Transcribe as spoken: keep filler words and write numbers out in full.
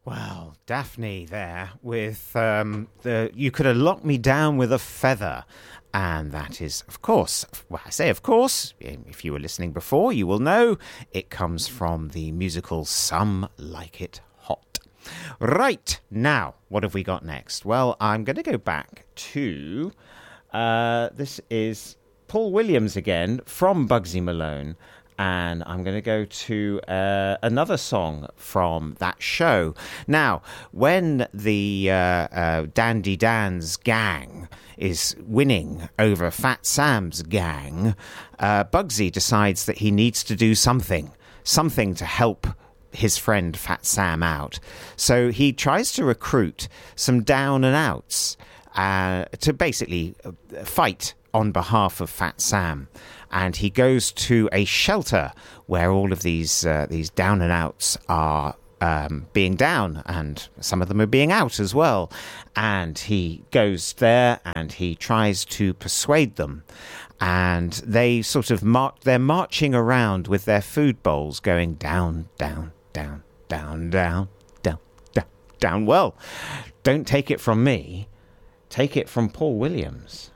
Well, Daphne there with um, the "You Could Have Locked Me Down with a Feather." And that is, of course, well, I say of course, if you were listening before, you will know it comes from the musical Some Like It Hot. Right, now, what have we got next? Well, I'm going to go back to, uh, this is Paul Williams again from Bugsy Malone. And I'm going to go to uh, another song from that show. Now, when the uh, uh, Dandy Dan's gang is winning over Fat Sam's gang, uh, Bugsy decides that he needs to do something, something to help his friend Fat Sam out. So he tries to recruit some down and outs uh, to basically fight on behalf of Fat Sam. And he goes to a shelter where all of these uh, these down and outs are um, being down, and some of them are being out as well. And he goes there and he tries to persuade them. And they sort of march, they're marching around with their food bowls going down, down, down, down, down, down, down, down. Well, don't take it from me. Take it from Paul Williams.